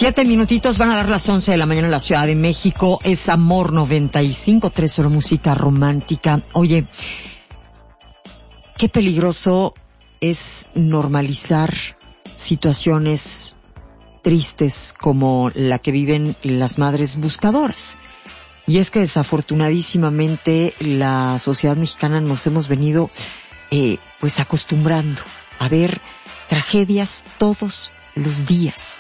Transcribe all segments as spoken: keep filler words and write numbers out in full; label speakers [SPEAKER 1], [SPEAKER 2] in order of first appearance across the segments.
[SPEAKER 1] Siete minutitos, van a dar las once de la mañana en la Ciudad de México. Es Amor noventa y cinco, tres horas música romántica. Oye, qué peligroso es normalizar situaciones tristes como la que viven las madres buscadoras. Y es que desafortunadísimamente la sociedad mexicana nos hemos venido eh, pues acostumbrando a ver tragedias todos los días.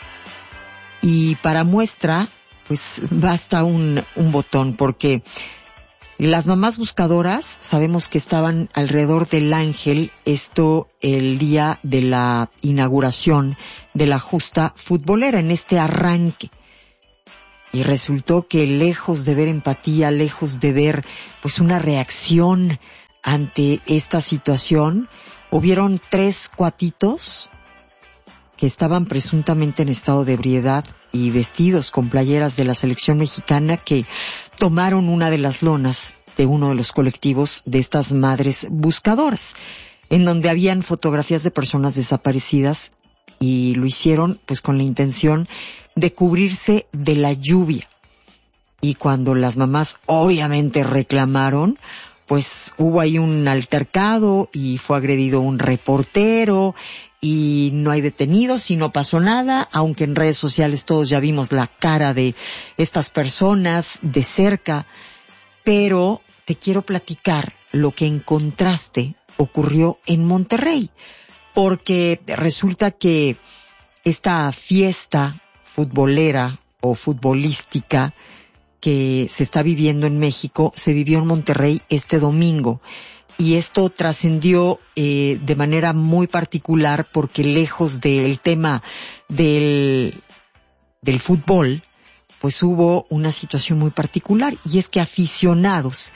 [SPEAKER 1] Y para muestra, pues basta un, un botón, porque las mamás buscadoras sabemos que estaban alrededor del Ángel, esto el día de la inauguración de la justa futbolera, en este arranque. Y resultó que lejos de ver empatía, lejos de ver pues una reacción ante esta situación, hubieron tres cuatitos que estaban presuntamente en estado de ebriedad y vestidos con playeras de la selección mexicana, que tomaron una de las lonas de uno de los colectivos de estas madres buscadoras, en donde habían fotografías de personas desaparecidas, y lo hicieron pues con la intención de cubrirse de la lluvia. Y cuando las mamás obviamente reclamaron, pues hubo ahí un altercado y fue agredido un reportero, y no hay detenidos y no pasó nada, aunque en redes sociales todos ya vimos la cara de estas personas de cerca. Pero te quiero platicar lo que en contraste ocurrió en Monterrey, porque resulta que esta fiesta futbolera o futbolística que se está viviendo en México se vivió en Monterrey este domingo. Y esto trascendió eh, de manera muy particular porque lejos del tema del, del fútbol, pues hubo una situación muy particular, y es que aficionados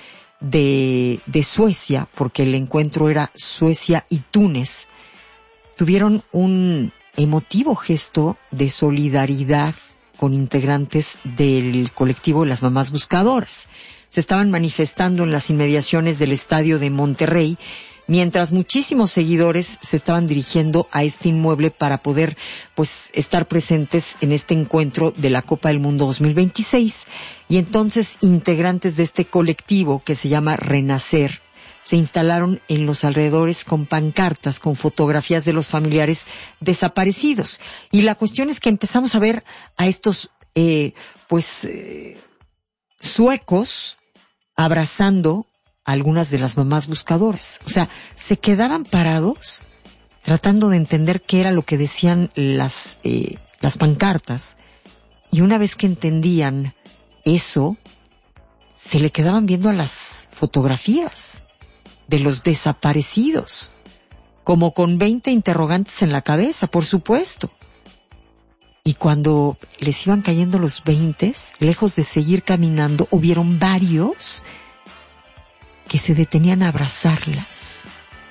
[SPEAKER 1] de, de Suecia, porque el encuentro era Suecia y Túnez, tuvieron un emotivo gesto de solidaridad con integrantes del colectivo de las mamás buscadoras. Se estaban manifestando en las inmediaciones del estadio de Monterrey, mientras muchísimos seguidores se estaban dirigiendo a este inmueble para poder pues estar presentes en este encuentro de la Copa del Mundo dos mil veintiséis. Y entonces integrantes de este colectivo, que se llama Renacer, se instalaron en los alrededores con pancartas, con fotografías de los familiares desaparecidos. Y la cuestión es que empezamos a ver a estos eh, pues eh, suecos abrazando a algunas de las mamás buscadoras. O sea, se quedaban parados tratando de entender qué era lo que decían las, eh, las pancartas. Y una vez que entendían eso, se le quedaban viendo a las fotografías de los desaparecidos, como con veinte interrogantes en la cabeza, por supuesto. Y cuando les iban cayendo los veintes, lejos de seguir caminando, hubieron varios que se detenían a abrazarlas.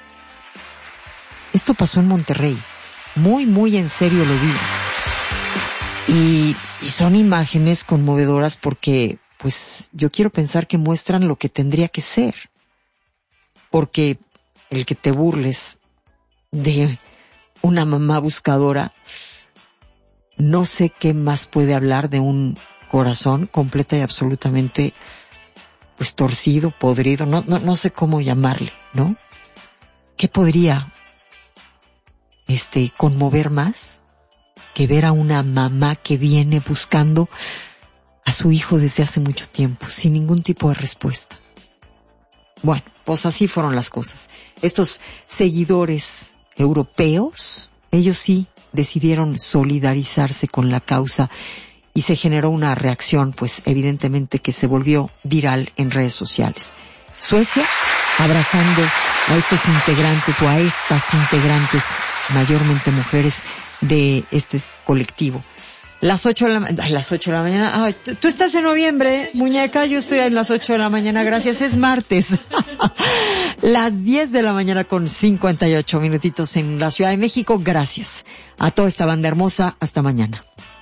[SPEAKER 1] Esto pasó en Monterrey. Muy, muy en serio lo vi. Y, y son imágenes conmovedoras porque, pues, yo quiero pensar que muestran lo que tendría que ser. Porque el que te burles de una mamá buscadora, no sé qué más puede hablar de un corazón completa y absolutamente pues torcido, podrido, no, no, no sé cómo llamarle, ¿no? ¿Qué podría este conmover más que ver a una mamá que viene buscando a su hijo desde hace mucho tiempo, sin ningún tipo de respuesta? Bueno, pues así fueron las cosas. Estos seguidores europeos, ellos sí decidieron solidarizarse con la causa y se generó una reacción, pues evidentemente que se volvió viral en redes sociales. Suecia abrazando a estos integrantes o a estas integrantes, mayormente mujeres, de este colectivo. Las ocho de la mañana, las ocho de la mañana, ay, tú estás en noviembre, muñeca, yo estoy en las ocho de la mañana, gracias, es martes. Las diez de la mañana con cincuenta y ocho minutitos en la Ciudad de México, gracias a toda esta banda hermosa, hasta mañana.